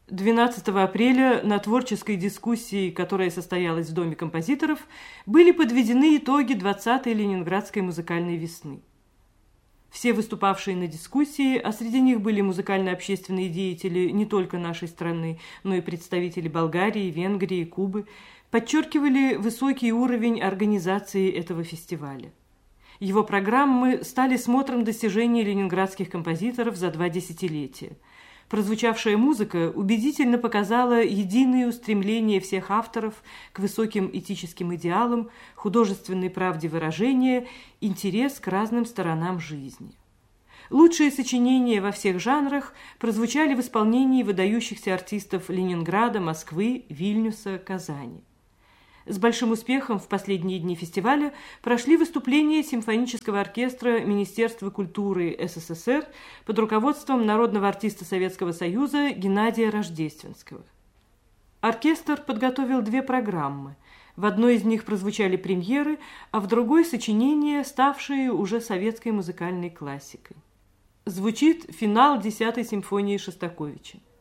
12 апреля на творческой дискуссии, которая состоялась в Доме композиторов, были подведены итоги 20-й Ленинградской музыкальной весны. Все выступавшие на дискуссии, а среди них были музыкально-общественные деятели не только нашей страны, но и представители Болгарии, Венгрии, Кубы, подчеркивали высокий уровень организации этого фестиваля. Его программы стали смотром достижений ленинградских композиторов за 2 десятилетия. Прозвучавшая музыка убедительно показала единые устремления всех авторов к высоким этическим идеалам, художественной правде выражения, интерес к разным сторонам жизни. Лучшие сочинения во всех жанрах прозвучали в исполнении выдающихся артистов Ленинграда, Москвы, Вильнюса, Казани. С большим успехом в последние дни фестиваля прошли выступления симфонического оркестра Министерства культуры СССР под руководством народного артиста Советского Союза Геннадия Рождественского. Оркестр подготовил 2 программы. В одной из них прозвучали премьеры, а в другой – сочинения, ставшие уже советской музыкальной классикой. Звучит финал 10-й симфонии Шостаковича.